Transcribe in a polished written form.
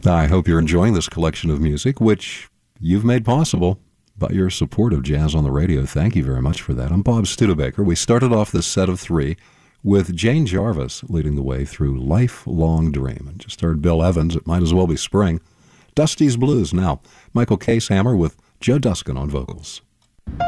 I hope you're enjoying this collection of music, which you've made possible by your support of Jazz on the Radio. Thank you very much for that. I'm Bob Studebaker. We started off this set of three with Jane Jarvis leading the way through Lifelong Dream. And just heard Bill Evans, It Might As Well Be Spring. Dusty's Blues now. Michael Casehammer with Joe Duskin on vocals.